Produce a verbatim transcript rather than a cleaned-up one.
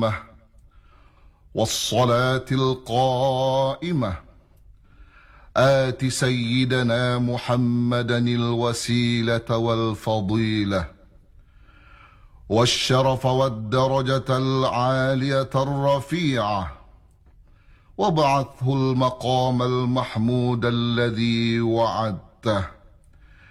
التامة والصلاة القائمة آت سيدنا محمدا الوسيلة والفضيلة والشرف والدرجة العالية الرفيعة وابعثه المقام المحمود الذي وعدته